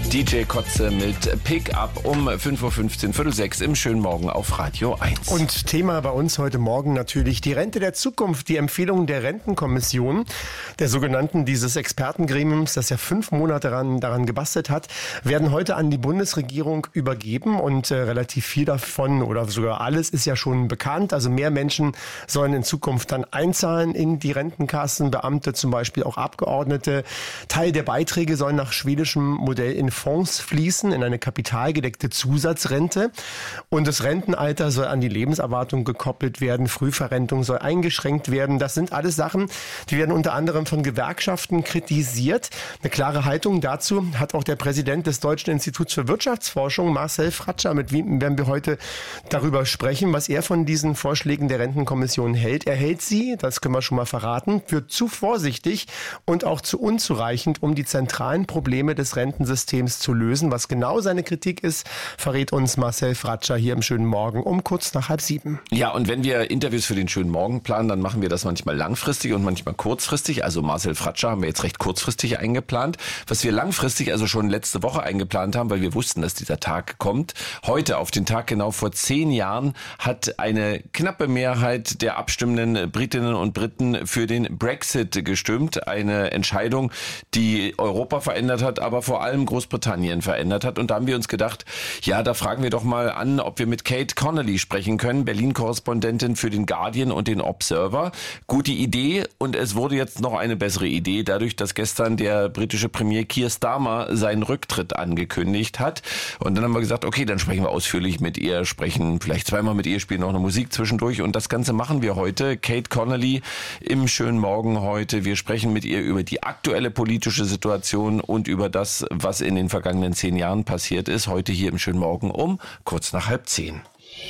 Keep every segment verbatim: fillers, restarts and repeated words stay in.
D J Kotze mit Pick-up um fünf Uhr fünfzehn, Viertel sechs im schönen Morgen auf Radio eins. Und Thema bei uns heute Morgen natürlich die Rente der Zukunft, die Empfehlungen der Rentenkommission, der sogenannten dieses Expertengremiums, das ja fünf Monate daran, daran gebastelt hat, werden heute an die Bundesregierung übergeben und äh, relativ viel davon oder sogar alles ist ja schon bekannt. Also mehr Menschen sollen in Zukunft dann einzahlen in die Rentenkassen, Beamte zum Beispiel, auch Abgeordnete. Teil der Beiträge sollen nach schwedischem Modell in Fonds fließen, in eine kapitalgedeckte Zusatzrente. Und das Rentenalter soll an die Lebenserwartung gekoppelt werden. Frühverrentung soll eingeschränkt werden. Das sind alles Sachen, die werden unter anderem von Gewerkschaften kritisiert. Eine klare Haltung dazu hat auch der Präsident des Deutschen Instituts für Wirtschaftsforschung, Marcel Fratscher. Mit ihm werden wir heute darüber sprechen, was er von diesen Vorschlägen der Rentenkommission hält. Er hält sie, das können wir schon mal verraten, für zu vorsichtig und auch zu unzureichend, um die zentralen Probleme des Rentensystems zu lösen. Was genau seine Kritik ist, verrät uns Marcel Fratscher hier im schönen Morgen um kurz nach halb sieben. Ja, und wenn wir Interviews für den schönen Morgen planen, dann machen wir das manchmal langfristig und manchmal kurzfristig. Also Marcel Fratscher haben wir jetzt recht kurzfristig eingeplant. Was wir langfristig, also schon letzte Woche eingeplant haben, weil wir wussten, dass dieser Tag kommt. Heute, auf den Tag genau vor zehn Jahren, hat eine knappe Mehrheit der abstimmenden Britinnen und Briten für den Brexit gestimmt. Eine Entscheidung, die Europa verändert hat, aber vor allem Großbritannien verändert hat. Und da haben wir uns gedacht, ja, da fragen wir doch mal an, ob wir mit Kate Connolly sprechen können, Berlin-Korrespondentin für den Guardian und den Observer. Gute Idee, und es wurde jetzt noch eine bessere Idee, dadurch, dass gestern der britische Premier Keir Starmer seinen Rücktritt angekündigt hat. Und dann haben wir gesagt, okay, dann sprechen wir ausführlich mit ihr, sprechen vielleicht zweimal mit ihr, spielen noch eine Musik zwischendurch. Und das Ganze machen wir heute. Kate Connolly im schönen Morgen heute. Wir sprechen mit ihr über die aktuelle politische Situation und über das, was in den vergangenen zehn Jahren passiert ist. Heute hier im schönen Morgen um kurz nach halb zehn.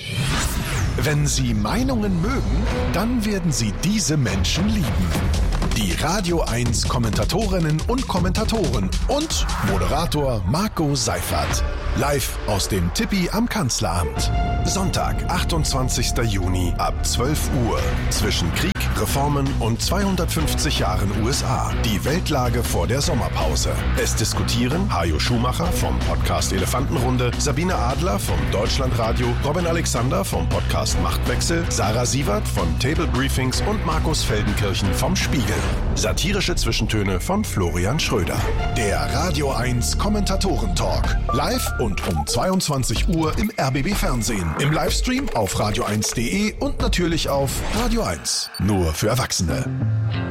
Wenn Sie Meinungen mögen, dann werden Sie diese Menschen lieben. Die Radio eins Kommentatorinnen und Kommentatoren und Moderator Marco Seifert. Live aus dem Tippi am Kanzleramt. Sonntag, achtundzwanzigster Juni ab zwölf Uhr. Zwischen Krieg, Reformen und zweihundertfünfzig Jahren U S A. Die Weltlage vor der Sommerpause. Es diskutieren Hajo Schumacher vom Podcast Elefantenrunde, Sabine Adler vom Deutschlandradio, Robin Alexander vom Podcast Machtwechsel, Sarah Sievert von Table Briefings und Markus Feldenkirchen vom Spiegel. Satirische Zwischentöne von Florian Schröder. Der Radio eins Kommentatoren-Talk. Live und um zweiundzwanzig Uhr im R B B Fernsehen. Im Livestream auf radio eins punkt de und natürlich auf Radio eins. Nur für Erwachsene.